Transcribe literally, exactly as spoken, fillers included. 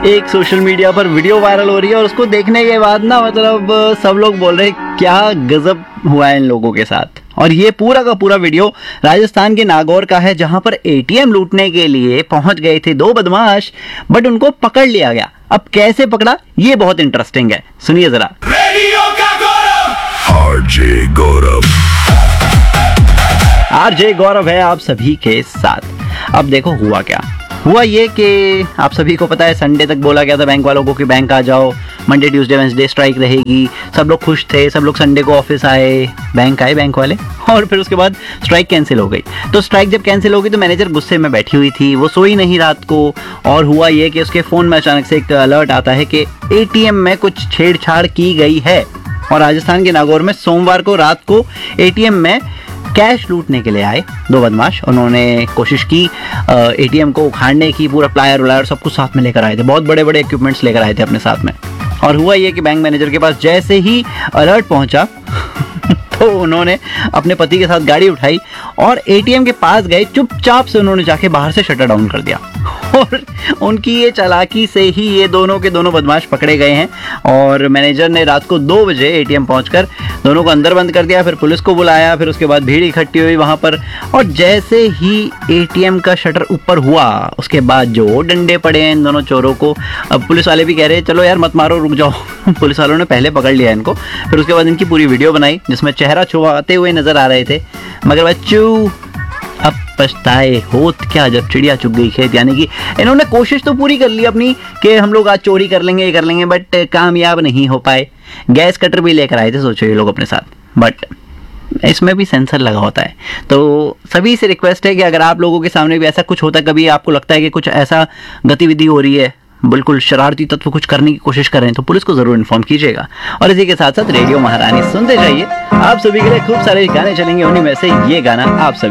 एक social media पर video viral हो रही है और उसको देखने के बाद ना मतलब सब लोग बोल रहे हैं क्या गजब हुआ है इन लोगों के साथ। और ये पूरा का पूरा वीडियो राजस्थान के नागौर का है, जहां पर एटीएम लूटने के लिए पहुंच गए थे दो बदमाश, बट उनको पकड़ लिया गया। अब कैसे पकड़ा ये बहुत इंटरेस्टिंग है, सुनिए जरा। रेडियो का गौरव, आरजे गौरव। आरजे गौरव है आप सभी के साथ। अब देखो हुआ क्या हुआ, ये कि आप सभी को पता है संडे तक बोला गया था बैंक वालों को कि बैंक आ जाओ, मंडे ट्यूसडे वेडनेसडे स्ट्राइक रहेगी। सब लोग खुश थे, सब लोग संडे को ऑफिस आए, बैंक आए बैंक वाले, और फिर उसके बाद स्ट्राइक कैंसिल हो गई। तो स्ट्राइक जब कैंसिल हो गई तो मैनेजर गुस्से में बैठी हुई थी, वो सोई नहीं रात को। और हुआ ये कि उसके फ़ोन में अचानक से एक अलर्ट आता है कि एटीएम में कुछ छेड़छाड़ की गई है। और राजस्थान के नागौर में सोमवार को रात को एटीएम में कैश लूटने के लिए आए दो बदमाश। उन्होंने कोशिश की एटीएम को उखाड़ने की, पूरा प्लायर व्लायर सब कुछ साथ में लेकर आए थे, बहुत बड़े बड़े इक्विपमेंट्स लेकर आए थे अपने साथ में। और हुआ ये कि बैंक मैनेजर के पास जैसे ही अलर्ट पहुंचा तो उन्होंने अपने पति के साथ गाड़ी उठाई और एटीएम के पास गए। चुपचाप से उन्होंने जाके बाहर से शटर डाउन कर दिया और उनकी ये चालाकी से ही ये दोनों के दोनों बदमाश पकड़े गए हैं। और मैनेजर ने रात को दो बजे एटीएम पहुंचकर दोनों को अंदर बंद कर दिया, फिर पुलिस को बुलाया, फिर उसके बाद भीड़ इकट्ठी हुई वहां पर। और जैसे ही एटीएम का शटर ऊपर हुआ उसके बाद जो डंडे पड़े हैं इन दोनों चोरों को। अब पुलिस वाले भी कह रहे हैं चलो यार मत मारो, रुक जाओ। पुलिस वालों ने पहले पकड़ लिया इनको, फिर उसके बाद इनकी पूरी वीडियो बनाई जिसमें चेहरा छुपाते हुए नजर आ रहे थे। मगर बच्चू अब पछताए होत क्या जब चिड़िया चुग गई खेत। यानी कि इन्होंने कोशिश तो पूरी कर ली अपनी कि हम लोग आज चोरी कर लेंगे ये कर लेंगे, बट कामयाब नहीं हो पाए। गैस कटर भी लेकर आए थे सोचो ये लोग अपने साथ, बट इसमें भी सेंसर लगा होता है। तो सभी से रिक्वेस्ट है कि अगर आप लोगों के सामने भी ऐसा कुछ होता है, कभी आपको लगता है कि कुछ ऐसा गतिविधि हो रही है, बिल्कुल शरारती तत्व कुछ करने की कोशिश कर रहे हैं, तो पुलिस को जरूर इन्फॉर्म कीजिएगा। और इसी के साथ साथ रेडियो महारानी सुनते जाइए, आप सभी के लिए खूब सारे गाने चलेंगे, उन्हीं में से ये गाना आप सभी